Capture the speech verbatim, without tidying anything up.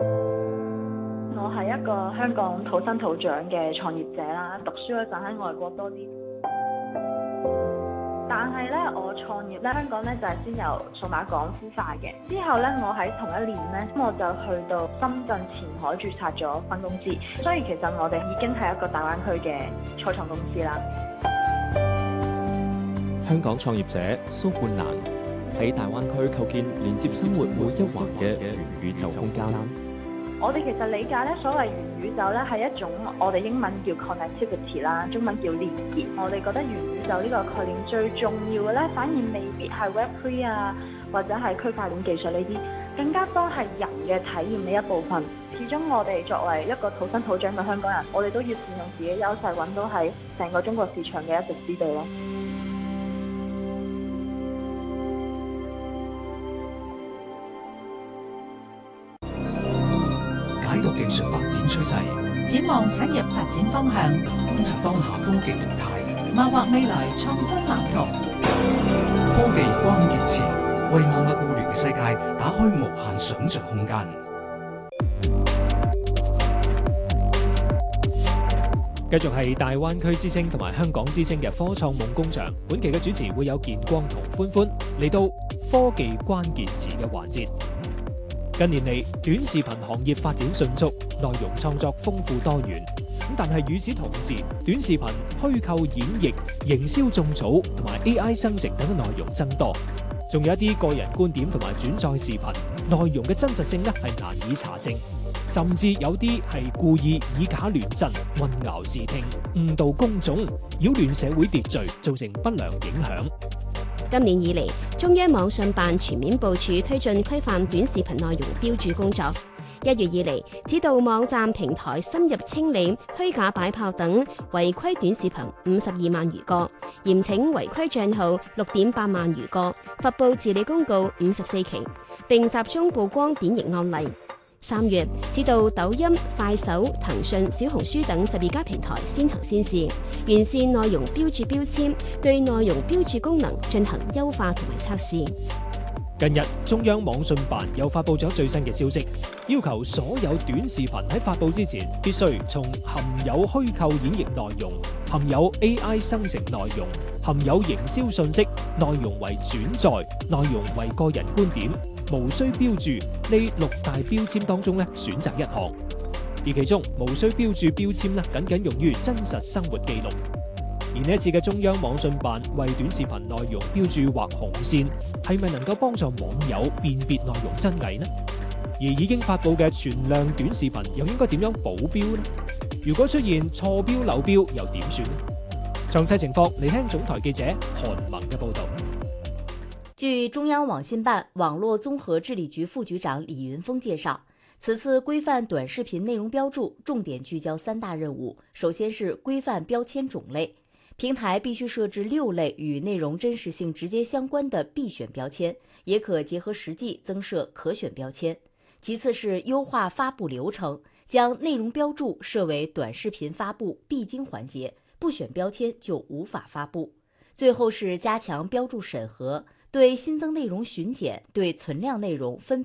我係一個香港土生土長嘅創業者啦，讀書嗰陣喺外國多啲。但係咧，我創業咧，香港咧就係先由數碼港孵化嘅。之後咧，我喺同一年咧，咁我就去到深圳前海註冊咗分公司。所以其實我哋已經係一個大灣區嘅初創公司啦。 香港創業者蘇冠蘭喺大灣區構建連接生活每一環嘅元宇宙空間。 我哋其實理解咧，所謂元宇宙咧係一種我哋英文叫 connectivity 啦，中文叫連結。我哋覺得元宇宙呢個概念最重要嘅咧，反而未必係 Web 三 啊，或者係區塊鏈技術呢啲，更加多係人嘅體驗呢一部分。始終我哋作為一個土生土長嘅香港人，我哋都要善用自己優勢，揾到喺成個中國市場嘅一席之地咯。 解讀技術發展趨勢， 展望產業發展方向， 觀察當下科技動態， 謀劃未來創新藍圖。 科技關鍵詞，為萬物互聯嘅世界打開無限想像空間。 繼續係大灣區之星同埋香港之星嘅科創夢工場。本期嘅主持會有健光同歡歡，嚟到科技關鍵詞嘅環節。近年嚟，短視頻行業發展迅速，內容創作豐富多元。咁但係與此同時，短視頻虛構演繹、營銷種草同埋 A I 生成等嘅內容增多，仲有一啲個人觀點同埋轉載視頻內容嘅真實性咧係難以查證，甚至有啲係故意以假亂真、混淆視聽、誤導公眾、擾亂社會秩序，造成不良影響。 今年以嚟，中央網信辦全面部署推進規範短視頻內容標註工作。一月以嚟，指導網站平台深入清理虛假擺炮等違規短視頻五十二萬餘個，嚴懲違規帳號六點八萬餘個，發布治理公告五十四期，並集中曝光典型案例。三月，指導抖音、快手、騰訊、小紅書等十二家平台先行先試，完善內容標註標籤，對內容標註功能進行優化同埋測試。 近日，中央網信辦又發布咗最新嘅消息，要求所有短視頻喺發布之前，必須從含有虛構演繹內容、含有 A I 生成內容、含有營銷信息、內容為轉載、內容為個人觀點，無需標註呢六大標籤當中咧選擇一項。而其中無需標註標籤咧，僅僅用於真實生活記錄。而呢一次嘅中央網信辦為短視頻內容標註畫紅線，係咪能夠幫助網友辨別內容真偽呢？而已經發佈嘅全量短視頻又應該點樣保標呢？如果出現錯標漏標又點算呢？詳細情況嚟聽總台記者韓萌嘅報道。 據中央網信辦網絡綜合治理局副局長李雲峰介紹，此次規範短視頻內容標註重點聚焦三大任務，首先是規範標籤種類。平台必須設置六類與內容真實性直接相關的必選標籤，也可結合實際增設可選標籤。其次是優化發布流程，將內容標註設為短視頻發布必經環節，不選標籤就無法發布。最後是加強標註審核，對新增內容巡檢，對存量內容分